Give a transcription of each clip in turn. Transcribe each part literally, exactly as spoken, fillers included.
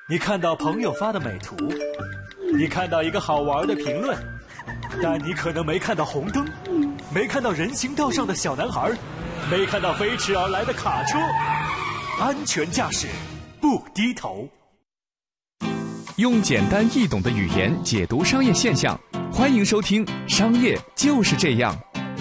你看到朋友发的美图，你看到一个好玩的评论，但你可能没看到红灯，没看到人行道上的小男孩，没看到飞驰而来的卡车。安全驾驶，不低头。 用简单易懂的语言解读商业现象，欢迎收听《商业就是这样》。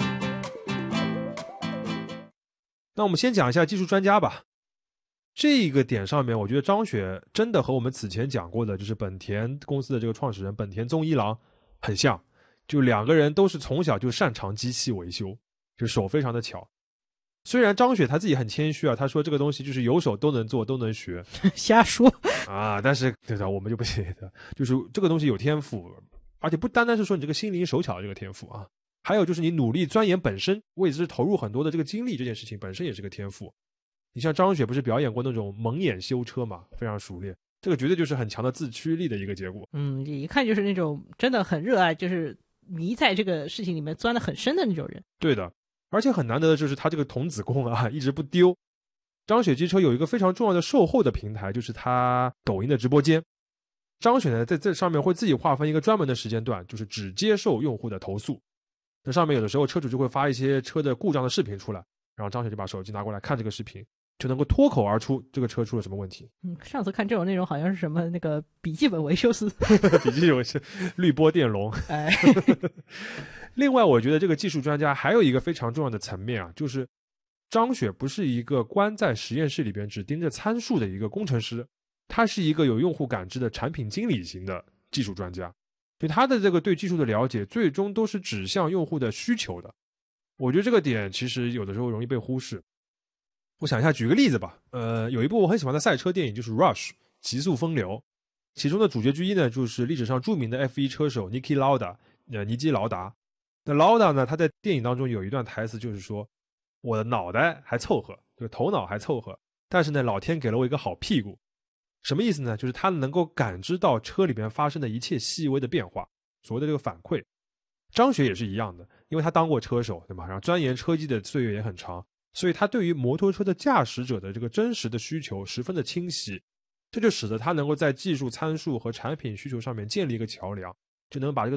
那我们先讲一下技术专家吧。这个点上面，我觉得张雪真的和我们此前讲过的，就是本田公司的这个创始人本田宗一郎很像，就两个人都是从小就擅长机器维修，就手非常的巧。虽然张雪他自己很谦虚啊，他说这个东西就是有手都能做，都能学， 瞎说啊！但是对的，我们就不行的，就是这个东西有天赋，而且不单单是说你这个心灵手巧的这个天赋啊，还有就是你努力钻研本身，为之投入很多的这个精力，这件事情本身也是个天赋。你像张雪不是表演过那种蒙眼修车嘛，非常熟练，这个绝对就是很强的自驱力的一个结果。 嗯，一看就是那种真的很热爱，就是迷在这个事情里面钻得很深的那种人。 对的。而且很难得的就是他这个童子功啊，一直不丢。张雪机车有一个非常重要的售后的平台，就是他抖音的直播间。张雪呢，在这上面会自己划分一个专门的时间段，就是只接受用户的投诉。那上面有的时候车主就会发一些车的故障的视频出来，然后张雪就把手机拿过来看这个视频，就能够脱口而出这个车出了什么问题。 嗯，上次看这种内容好像是什么那个笔记本维修师， 笔记本是滤波电容。 哎。 另外我觉得这个技术专家还有一个非常重要的层面啊，就是张雪不是一个关在实验室里边只盯着参数的一个工程师，他是一个有用户感知的产品经理型的技术专家，所以他的这个对技术的了解最终都是指向用户的需求的。我觉得这个点其实有的时候容易被忽视。我想一下，举个例子吧，呃，有一部我很喜欢的赛车电影就是 Rush 极速风流，其中的主角之一呢就是历史上著名的 F 一 车手 Niki Lauda， 呃，尼基劳达。那 Lauda 呢，他在电影当中有一段台词就是说，我的脑袋还凑合，这个头脑还凑合，但是呢老天给了我一个好屁股。什么意思呢？就是他能够感知到车里边发生的一切细微的变化，所谓的这个反馈。张雪也是一样的，因为他当过车手，对吧？然后钻研车机的岁月也很长，所以他对于摩托车的驾驶者的这个真实的需求十分的清晰，这就使得他能够在技术参数和产品需求上面建立一个桥梁，就能把这个